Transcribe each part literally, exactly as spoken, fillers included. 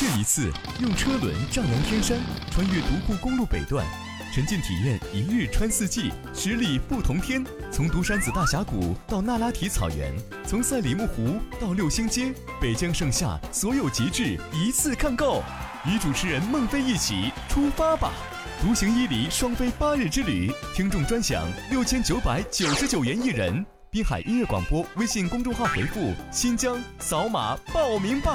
这一次，用车轮丈量天山，穿越独库公路北段，沉浸体验一日穿四季，十里不同天。从独山子大峡谷到那拉提草原，从赛里木湖到六星街，北疆盛夏，所有极致一次看够。与主持人孟非一起出发吧！独行伊犁双飞八日之旅，听众专享六千九百九十九元一人。滨海音乐广播微信公众号回复新疆，扫码报名吧。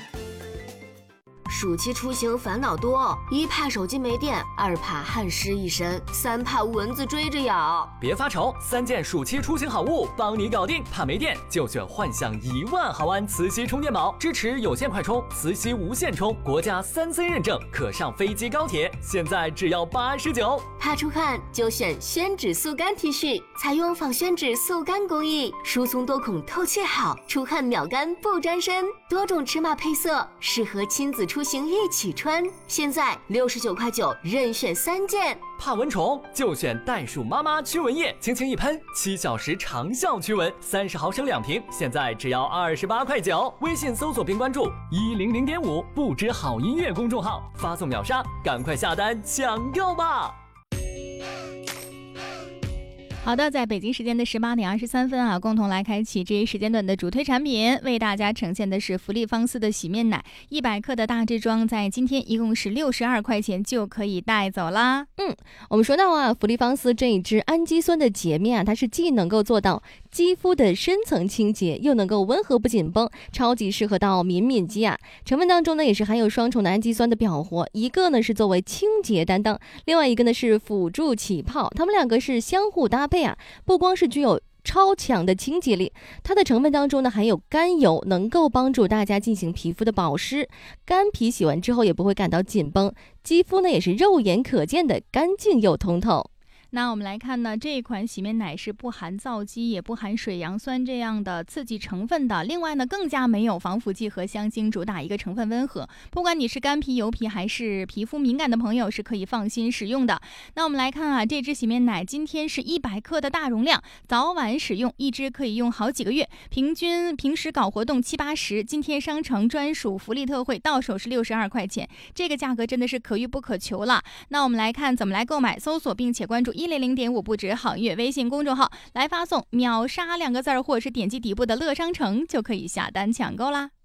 暑期出行烦恼多，一怕手机没电，二怕汗湿一身，三怕蚊子追着咬。 别发愁，三件暑期出行好物帮你搞定。怕没电就选幻象一万毫安磁吸充电宝，支持有线快充、磁吸无线充，国家三 C 认证，可上飞机高铁，现在只要八十九。 怕出汗就选宣纸速干 T 恤，采用仿宣纸速干工艺，疏松多孔，透气好，出汗秒干不沾身，多种尺码配色，适合亲子出行一起穿。现在六十九块九，任选三件。 怕蚊虫就选袋鼠妈妈驱蚊液，轻轻一喷，七小时长效驱蚊，三十毫升两瓶，现在只要二十八块九。微信搜索并关注一零零点五不知好音乐公众号，发送秒杀，赶快下单抢购吧！ 好的，在北京时间的十八点二十三分啊，共同来开启这一时间段的主推产品，为大家呈现的是福利芳丝的洗面奶，一百克的大支装，在今天一共是六十二块钱就可以带走啦。 嗯，我们说到啊，福利芳丝这一支氨基酸的洁面啊，它是既能够做到肌肤的深层清洁，又能够温和不紧绷，超级适合到敏敏肌啊。成分当中呢，也是含有双重的氨基酸的表活，一个呢是作为清洁担当，另外一个呢是辅助起泡，它们两个是相互搭配啊，不光是具有超强的清洁力，它的成分当中呢含有甘油，能够帮助大家进行皮肤的保湿，干皮洗完之后也不会感到紧绷，肌肤呢也是肉眼可见的干净又通透。 那我们来看呢，这一款洗面奶是不含皂基，也不含水杨酸这样的刺激成分的。另外呢，更加没有防腐剂和香精，主打一个成分温和。不管你是干皮、油皮还是皮肤敏感的朋友，是可以放心使用的。那我们来看啊，这支洗面奶今天是一百克的大容量，早晚使用一支可以用好几个月，平均平时搞活动七八十，今天商城专属福利特惠，到手是六十二块钱，这个价格真的是可遇不可求了。那我们来看怎么来购买，搜索并且关注一零零点五不止好音乐微信公众号，来发送秒杀两个字儿，或者是点击底部的乐商城就可以下单抢购啦。